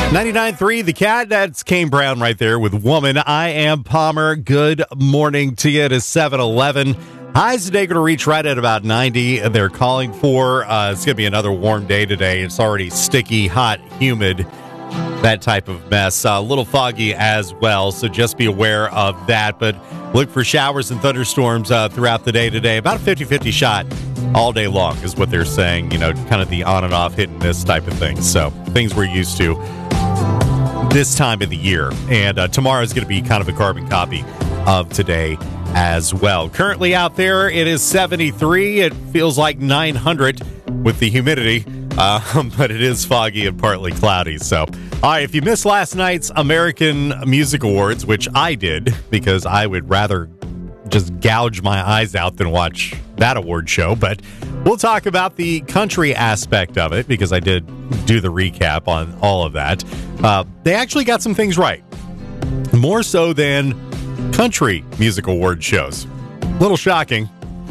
99.3 The Cat, that's Kane Brown right there with Woman. I am Palmer. Good morning to you. It is 7:11. Highs today going to reach right at about 90. They're calling for, it's going to be another warm day today. It's already sticky, hot, humid, that type of mess. A little foggy as well, so just be aware of that. But look for showers and thunderstorms throughout the day today. About a 50-50 shot all day long is what they're saying. You know, kind of the on and off, hit and miss type of thing. So things we're used to this time of the year. And tomorrow is going to be kind of a carbon copy of today as well. Currently out there, it is 73. It feels like 900 with the humidity, but it is foggy and partly cloudy. So, all right, if you missed last night's American Music Awards, which I did because I would rather just gouge my eyes out than watch that award show, but we'll talk about the country aspect of it because I did do the recap on all of that. They actually got some things right, more so than country music award shows. A little shocking.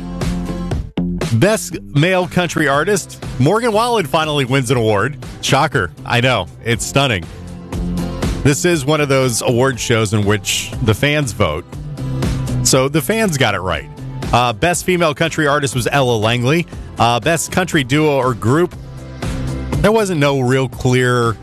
Best male country artist, Morgan Wallen finally wins an award. Shocker. I know. It's stunning. This is one of those award shows in which the fans vote. So the fans got it right. Best female country artist was Ella Langley. Best country duo or group, there wasn't no real clear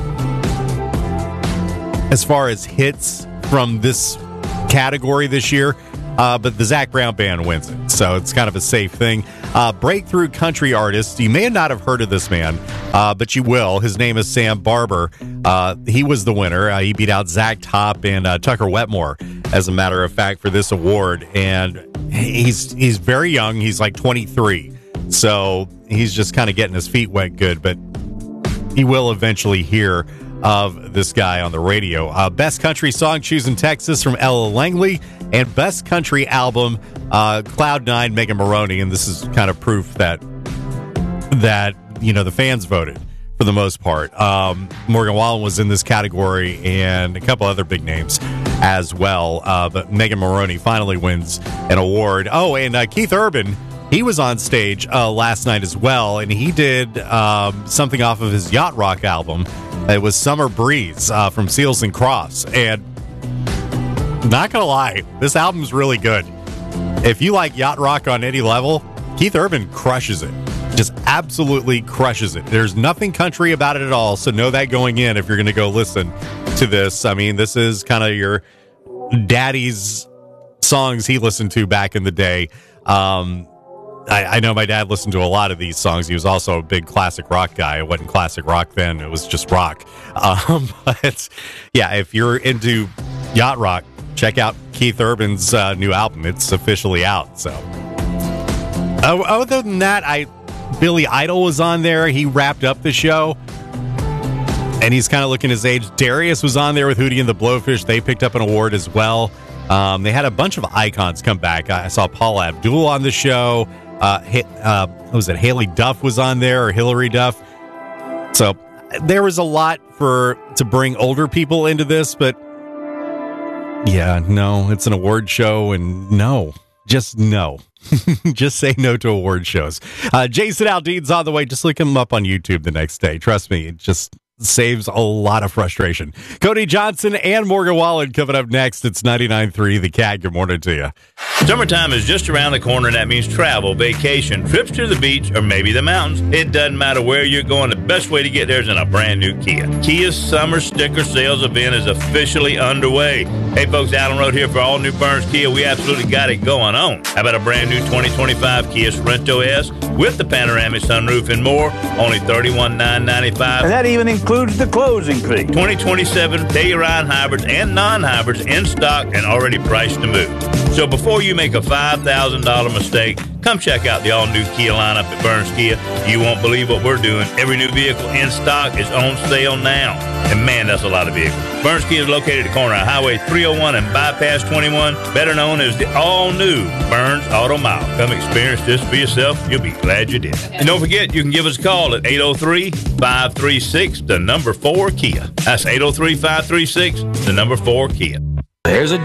as far as hits from this category this year, but the Zac Brown Band wins it, so it's kind of a safe thing. Breakthrough country artist, you may not have heard of this man, but you will. His name is Sam Barber. He was the winner. He beat out Zach Top and Tucker Wetmore, as a matter of fact, for this award, and he's very young. He's like 23, so he's just kind of getting his feet wet good, but he will eventually hear of this guy on the radio. Best country song, Choosing Texas from Ella Langley, and best country album, Cloud 9, Megan Maroney. And this is kind of proof that you know the fans voted for the most part. Morgan Wallen was in this category and a couple other big names as well. But Megan Maroney finally wins an award. Oh, and Keith Urban, he was on stage last night as well, and he did something off of his Yacht Rock album. It was Summer Breeze from Seals and Crofts. And not going to lie, this album's really good. If you like Yacht Rock on any level, Keith Urban crushes it. Just absolutely crushes it. There's nothing country about it at all, so know that going in if you're going to go listen to this. I mean, this is kind of your daddy's songs he listened to back in the day. I know my dad listened to a lot of these songs. He was also a big classic rock guy. It wasn't classic rock then. It was just rock. But, yeah, if you're into yacht rock, check out Keith Urban's new album. It's officially out. So, other than that, Billy Idol was on there. He wrapped up the show, and he's kind of looking his age. Darius was on there with Hootie and the Blowfish. They picked up an award as well. They had a bunch of icons come back. I saw Paula Abdul on the show. Was it Haley Duff was on there, or Hillary Duff? So there was a lot to bring older people into this, but yeah, no, it's an award show, and no, just no. Just say no to award shows. Jason Aldean's on the way. Just look him up on YouTube the next day. Trust me, it just saves a lot of frustration. Cody Johnson and Morgan Wallen coming up next. It's 99.3 The Cat. Good morning to you. Summertime is just around the corner, and that means travel, vacation, trips to the beach, or maybe the mountains. It doesn't matter where you're going. The best way to get there is in a brand new Kia. Kia's summer sticker sales event is officially underway. Hey, folks, Allen Road here for all new Burns Kia. We absolutely got it going on. How about a brand new 2025 Kia Sorento S with the panoramic sunroof and more? Only $31,995. And that even includes the closing fee. 2027 Telluride hybrids and non-hybrids in stock and already priced to move. So before you make a $5,000 mistake, come check out the all-new Kia lineup at Burns Kia. You won't believe what we're doing. Every new vehicle in stock is on sale now. And man, that's a lot of vehicles. Burns Kia is located at the corner of Highway 301 and Bypass 21, better known as the all-new Burns Auto Mile. Come experience this for yourself. You'll be glad you did. And don't forget, you can give us a call at 803-536-4 Kia. That's 803-536-4 Kia. There's a